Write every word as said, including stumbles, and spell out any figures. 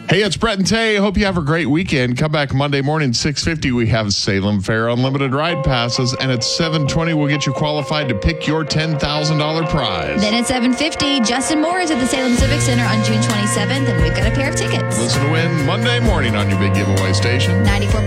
Hey, it's Brett and Tay. Hope you have a great weekend. Come back Monday morning, six fifty. We have Salem Fair Unlimited Ride Passes. And at seven twenty, we'll get you qualified to pick your ten thousand dollars prize. Then at seven fifty, Justin Moore is at the Salem Civic Center on June twenty-seventh, and we've got a pair of tickets. Listen to win Monday morning on your big giveaway station. ninety-four